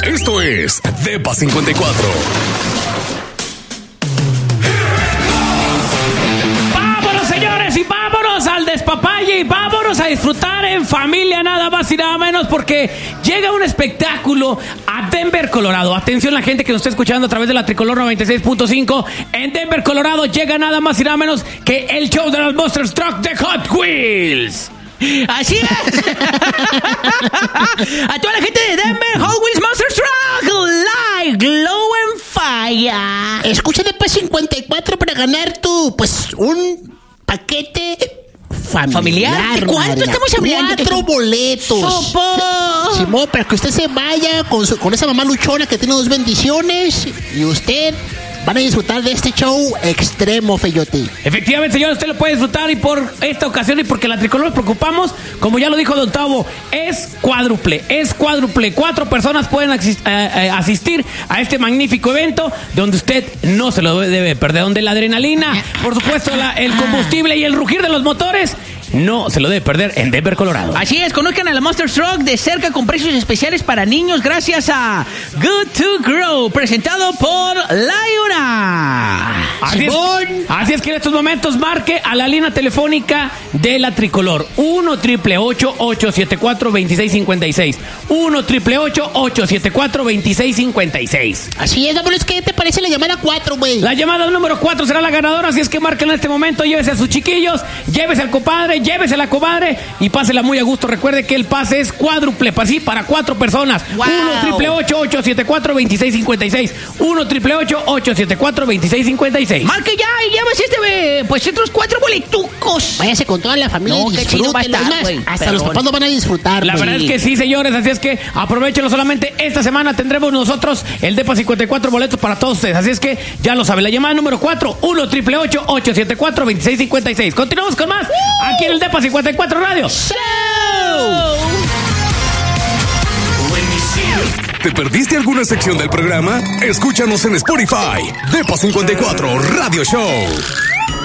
Esto es Depa 54. ¡Vámonos, señores! Y vámonos al despapalle y vámonos a disfrutar en familia, nada más y nada menos, porque llega un espectáculo a Denver, Colorado. Atención, la gente que nos está escuchando a través de la Tricolor 96.5. En Denver, Colorado, llega nada más y nada menos que el show de los Monster Truck de Hot Wheels. Así es. A toda la gente de Denver, Hot Wheels Monster Truck Live Glow and Fire. Escucha Depa 54 para ganar un paquete familiar. ¿De cuánto estamos hablando? 4 boletos. ¡Sopo! Simón, para que usted se vaya con esa mamá luchona que tiene 2 bendiciones y usted van a disfrutar de este show extremo, Feyote. Efectivamente, señor, usted lo puede disfrutar y por esta ocasión y porque la Tricolor nos preocupamos, como ya lo dijo Don Tavo, es cuádruple. 4 personas pueden asistir a este magnífico evento donde usted no se lo debe perder, donde la adrenalina, por supuesto, el combustible y el rugir de los motores no se lo debe perder en Denver, Colorado. Así es, conozcan a la Monster Truck de cerca con precios especiales para niños gracias a Good to Grow, presentado por Liona. Así es que en estos momentos marque a la línea telefónica de la Tricolor 1-888-874-2656 1-888-874-2656. Así es, vámonos, ¿qué te parece la llamada 4, güey? La llamada número 4 será la ganadora, así es que marquen en este momento, llévese a sus chiquillos, llévese al compadre, llévese a la comadre y pásela muy a gusto. Recuerde que el pase es cuádruple, así para 4 personas. Wow. 1-888-874-2656 1-888-874-2656. Marque ya y llévese otros 4 boletucos. Váyase con toda la familia y disfrútenlo. Hasta los papás no van a disfrutar. La verdad es que sí, señores, así es que aprovechenlo. Solamente esta semana tendremos nosotros el Depa 54 boletos para todos ustedes, así es que ya lo saben. La llamada número 4 1-888-874-2656. Continuamos con más aquí en el Depa 54 Radio Show. ¿Te perdiste alguna sección del programa? Escúchanos en Spotify. Depa 54 Radio Show.